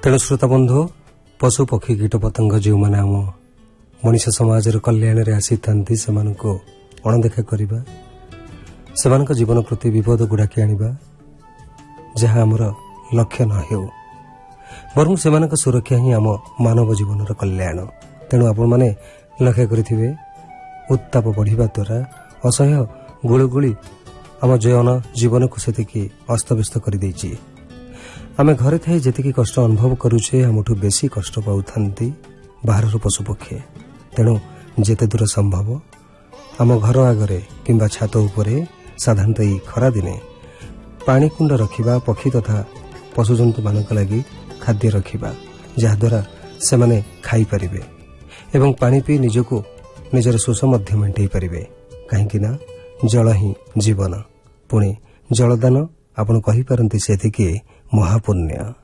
तेणु श्रोता बंधु पशु पक्षी कीट पतंग जो मैंने आम मनीष समाज कल्याण आसी था से अणदेखा करवा से जीवन प्रति विपद गुड़ाकी आनिबा जहाँ आमर लक्ष्य न हो बरं से सुरक्षा ही आम मानव जीवन कल्याण। तेणु आपण मैंने लक्ष्य करेंगे उत्ताप बढ़िया द्वारा असह्य गुळुगुळी आम जन जीवन को से अस्तव्यस्त कर आम घरे थाई जी कष्ट अनुभव करुचे आमठू बेसी कष्ट पाउथांती बाहर पशुपक्षी। तेणु जेते दूर संभव आम घर आगरे किंबा छात उपरे साधारणतः ई खरा दिने पानी कुंड रखिबा पक्षी तथा पशुजंतु मानक लागि खाद्य रखिबा जहाद्वारा से माने खाई परिबे एवं पानी पी निजको निजर शोष मध्य मेंटेई परिबे काहेकि ना जल ही जीवन पुणे जलदान आपण कहि पारंती सेथिके महापुण्य।